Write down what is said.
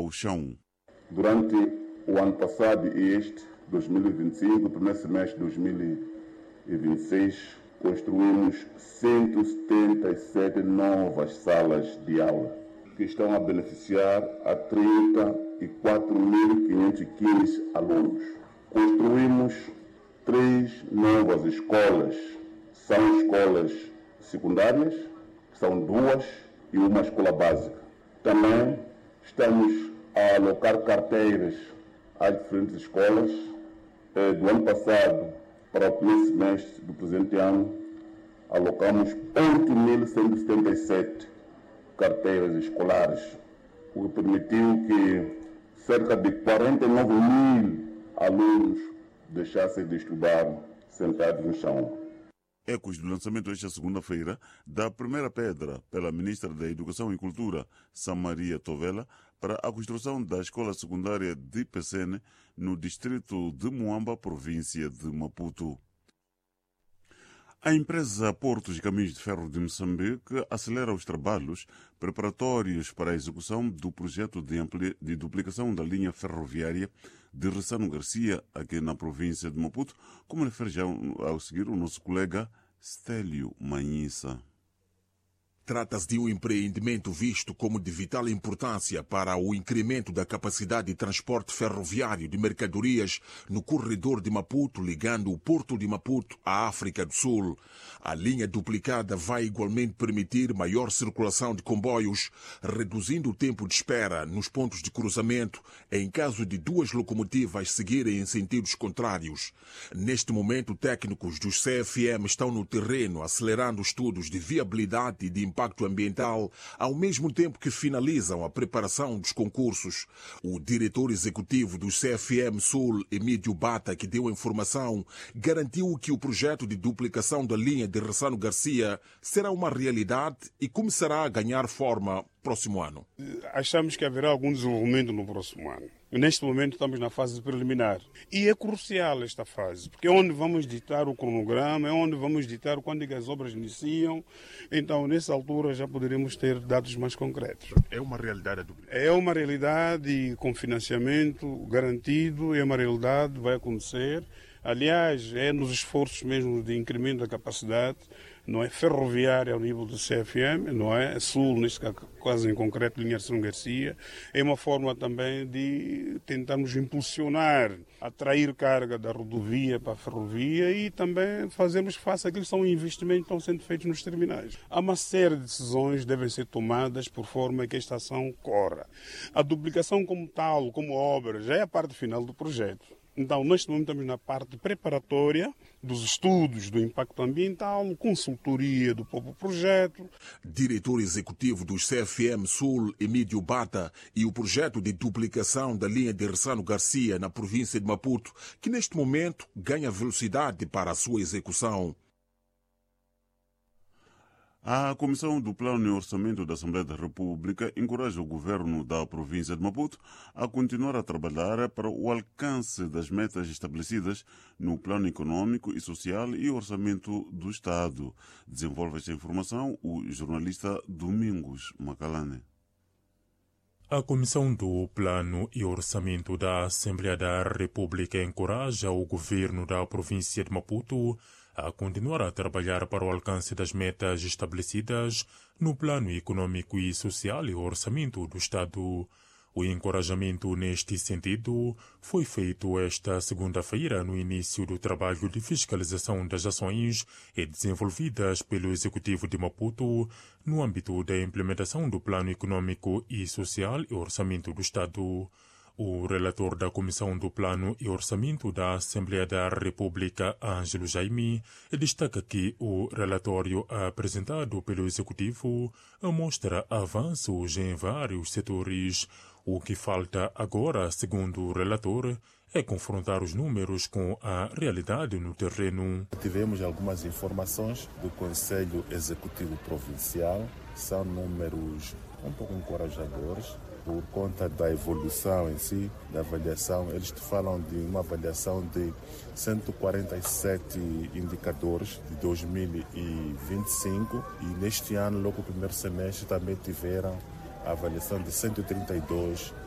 ao chão. Durante o ano passado e este, 2025, primeiro semestre de 2026, construímos 177 novas salas de aula, que estão a beneficiar a 34.515 alunos. Construímos 3 novas escolas. São escolas secundárias, que são 2, e uma escola básica. Também estamos a alocar carteiras às diferentes escolas. Do ano passado para o primeiro semestre do presente ano, alocamos 8.177 carteiras escolares, o que permitiu que cerca de 49.000 alunos deixassem de estudar sentados no chão. Ecos do lançamento esta segunda-feira da primeira pedra pela Ministra da Educação e Cultura, Samaria Tovela, para a construção da escola secundária de Pecene, no distrito de Moamba, província de Maputo. A empresa Portos e Caminhos de Ferro de Moçambique acelera os trabalhos preparatórios para a execução do projeto de duplicação da linha ferroviária de Ressano Garcia, aqui na província de Maputo, como refere já ao seguir o nosso colega Stélio Manhissa. Trata-se de um empreendimento visto como de vital importância para o incremento da capacidade de transporte ferroviário de mercadorias no corredor de Maputo, ligando o Porto de Maputo à África do Sul. A linha duplicada vai igualmente permitir maior circulação de comboios, reduzindo o tempo de espera nos pontos de cruzamento em caso de 2 locomotivas seguirem em sentidos contrários. Neste momento, técnicos dos CFM estão no terreno acelerando estudos de viabilidade e de impacto ambiental, ao mesmo tempo que finalizam a preparação dos concursos. O diretor executivo do CFM Sul, Emílio Bata, que deu a informação, garantiu que o projeto de duplicação da linha de Ressano Garcia será uma realidade e começará a ganhar forma próximo ano. Achamos que haverá algum desenvolvimento no próximo ano. Neste momento estamos na fase preliminar. E é crucial esta fase, porque é onde vamos ditar o cronograma, é onde vamos ditar quando é que as obras iniciam. Então, nessa altura, já poderemos ter dados mais concretos. É uma realidade a dupla. É uma realidade com financiamento garantido, é uma realidade, vai acontecer. Aliás, é nos esforços mesmo de incremento da capacidade, não é ferroviária ao nível do CFM, não é Sul, neste caso em concreto, linha de São Garcia. É uma forma também de tentarmos impulsionar, atrair carga da rodovia para a ferrovia e também fazermos face àqueles que são investimentos que estão sendo feitos nos terminais. Há uma série de decisões que devem ser tomadas por forma que esta ação corra. A duplicação como tal, como obra, já é a parte final do projeto. Então, neste momento estamos na parte preparatória dos estudos do impacto ambiental, consultoria do próprio projeto. Diretor executivo dos CFM Sul, Emílio Bata, e o projeto de duplicação da linha de Ressano Garcia na província de Maputo, que neste momento ganha velocidade para a sua execução. A Comissão do Plano e Orçamento da Assembleia da República encoraja o governo da província de Maputo a continuar a trabalhar para o alcance das metas estabelecidas no Plano Econômico e Social e Orçamento do Estado. Desenvolve esta informação o jornalista Domingos Macalane. A Comissão do Plano e Orçamento da Assembleia da República encoraja o governo da província de Maputo a continuar a trabalhar para o alcance das metas estabelecidas no Plano Econômico e Social e Orçamento do Estado. O encorajamento neste sentido foi feito esta segunda-feira no início do trabalho de fiscalização das ações desenvolvidas pelo Executivo de Maputo no âmbito da implementação do Plano Econômico e Social e Orçamento do Estado. O relator da Comissão do Plano e Orçamento da Assembleia da República, Ângelo Jaime, destaca que o relatório apresentado pelo Executivo mostra avanços em vários setores. O que falta agora, segundo o relator, é confrontar os números com a realidade no terreno. Tivemos algumas informações do Conselho Executivo Provincial, são números um pouco encorajadores, por conta da evolução em si, da avaliação. Eles te falam de uma avaliação de 147 indicadores de 2025 e neste ano, logo no primeiro semestre, também tiveram a avaliação de 132